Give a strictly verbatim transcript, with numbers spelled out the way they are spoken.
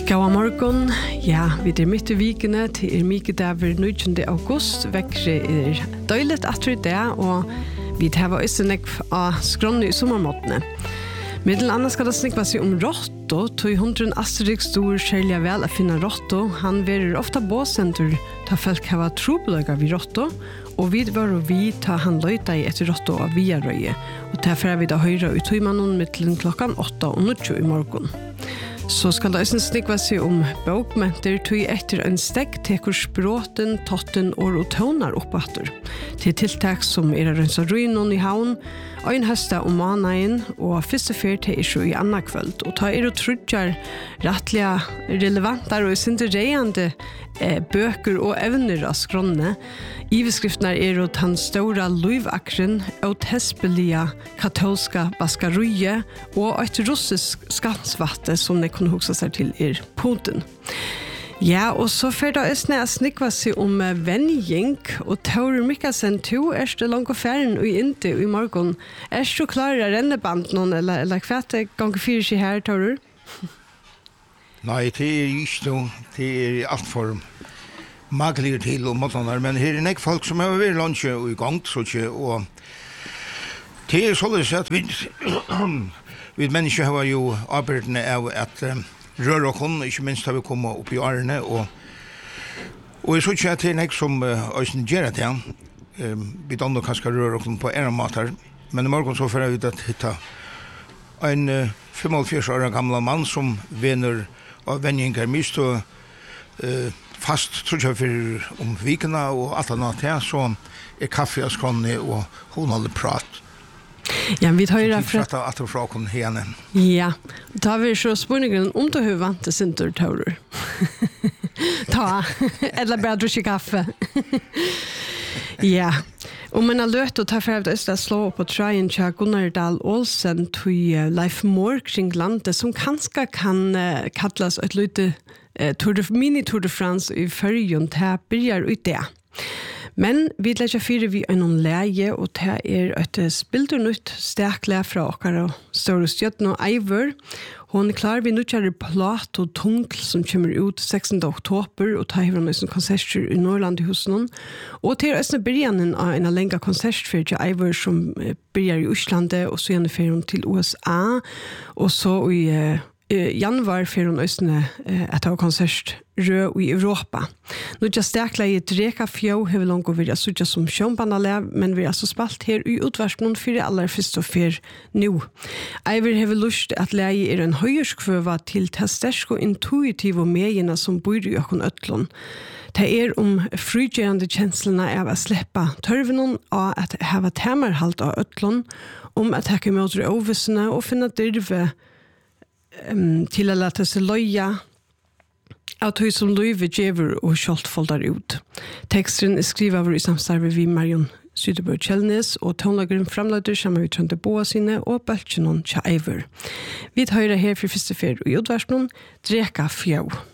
God morgon. Ja, vi er midt i vikene til er Mike Daver nittonde august. Vekkere er døylet etter det, og vi tar også nekv av skrånne i sommermåtene. Middel annet skal det snikva seg om Rotto, tog hundren Asterix stor skjelja vel å finne Rotto. Han verer ofta båsenter ta folk hava trobeløyga vid Rotto, og vi var og vi ta han løyta i etter Rotto av Viarøye. Og derfor er vi da høyre ut i mannen mittelen klokkan åtta og nuttio i morgen. Så skal det også snikva seg om bokmenter tog etter en stegg tekur språten, totten og rotonar oppatter. Til tiltak som er rønsa ruinon i havn, ein høsta om manaen og første fyr til isjo i anna kvöld. Og ta er og trudjar rettliga relevantar og sinterreiande eh, bøker og evner av skrånne. Iveskriftene er og den store luivakren, autespelige katolska baskaruje og et russisk skansvatte som det kunne huske seg til er Putin. Ja, og så får det også ned å snikva seg om venjing, og Tore Mikkelsen, to er det langt og ferden og inte i morgen. Er du klar å renne band noen, eller, eller hva er det gang fyrer seg her, Tore? Nei, det er ikke noe, det er alt for maglige til og måtene, men her er ikke folk som har vært lunsje og i gang, så ikke, og det er sånn at vi, vi mennesker har jo arbeidene av at um, rør og kun, ikke minst har vi kommet opp i årene, og, og jeg så ikke at det er ikke som Øystein gjør det, ja. Um, vi danner kanskje rør og kun på en måter, men i morgen så får jeg ut at hitta en uh, femoghalvfjerds år gamle mann som venner av venninger mist og uh, fast, tror jeg, for om vikene og alt annet her, så er kaffe og skrånne og hun holder prat. Ja, vi tar ju fra att att fråga kon henne. Ja, tar vi så spurningen om du hur vant det sin tur Tore. Ta eller bara dricka kaffe. Ja. Om man har løtt å ta for å slå på trøyen til Gunnar Dahl Olsen til Leif Moore kring landet, som kanskje kan uh, kalles et lite uh, mini-Tour de France i førjen til byrjar ut det. Men vi lærer fire vi en leie, og det er et spildernytt sterkle fra okkara store stjøtten og Eivor. Hun er klar vi nødkjære plat og tungl som kommer ut sekstende oktober, og tar henne som konserter i Norrland i husen. Og til østene begynnelsen av en lenge konsertfer til Eivor som begynner i Oslandet, og så gjennomfører hun til U S A, og så i uh, januar for hun østene uh, etter konsert rød i Europa. Nå er stekla i et reka fjå har vi langt å være sånn som sjønbanalev, men vi er så spalt her i utvarsmån for det aller første og for nå. Eivor har lyst at leie er en høyerskvøva til testersk og intuitiv og medgjene som bor i økken øtlån. Det er om frigjørende kjenslene av å slippe tørvene og at hava temerhalt av øtlån, om at hekke mot overvisene og finne dirve um, til å lete seg løye at hun som løyve djever og kjolt foldar ut. Teksten er skrivet i samstarve vi Marion Sydeborg Kjellnes, og tonlageren framløyder sammen med Trønte Boa sine og Bøltjenon Tja Eivor. Vi tar høyre her for første fer og i utvarsmån, Dreka Fjau.